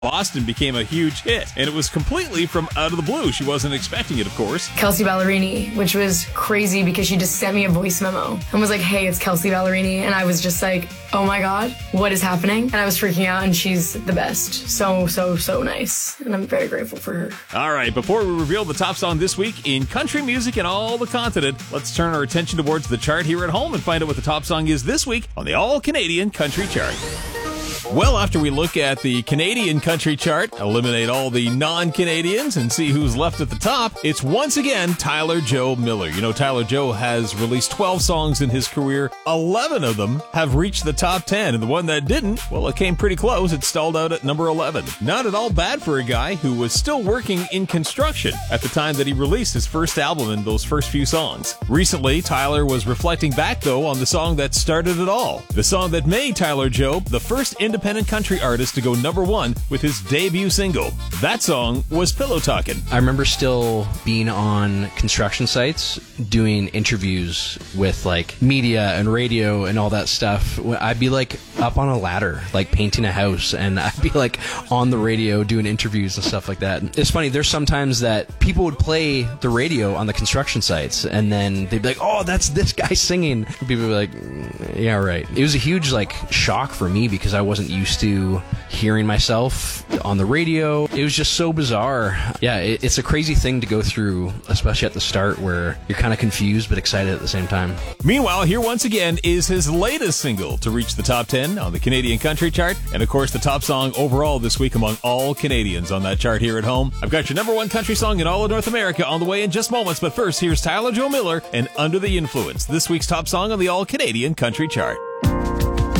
Boston became a huge hit, and it was completely from out of the blue. She wasn't expecting it, of course. Kelsea Ballerini, which was crazy because she just sent me a voice memo and was like, hey, it's Kelsea Ballerini. And I was just like, oh my God, what is happening? And I was freaking out, and she's the best. So nice. And I'm very grateful for her. All right, before we reveal the top song this week in country music and all the continent, let's turn our attention towards the chart here at home and find out what the top song is this week on the All-Canadian Country Chart. Well, after we look at the Canadian country chart, eliminate all the non-Canadians, and see who's left at the top, it's once again Tyler Joe Miller. You know, Tyler Joe has released 12 songs in his career. 11 of them have reached the top 10, and the one that didn't, well, it came pretty close. It stalled out at number 11. Not at all bad for a guy who was still working in construction at the time that he released his first album and those first few songs. Recently, Tyler was reflecting back, though, on the song that started it all. The song that made Tyler Joe the first independent country artist to go number one with his debut single. That song was Pillow Talkin'. I remember still being on construction sites doing interviews with like media and radio and all that stuff. I'd be like up on a ladder, like painting a house, and I'd be like on the radio doing interviews and stuff like that. It's funny, there's sometimes that people would play the radio on the construction sites and then they'd be like, oh, that's this guy singing. People would be like, yeah, right. It was a huge like shock for me because I wasn't used to hearing myself on the radio. It was just so bizarre. Yeah, it's a crazy thing to go through, especially at the start where you're kind of confused but excited at the same time. Meanwhile, here once again is his latest single to reach the top 10 on the Canadian Country Chart, and of course the top song overall this week among all Canadians on that chart here at home. I've got your number one country song in all of North America on the way in just moments, but first, here's Tyler Joe Miller and Under the Influence, this week's top song on the All Canadian Country Chart.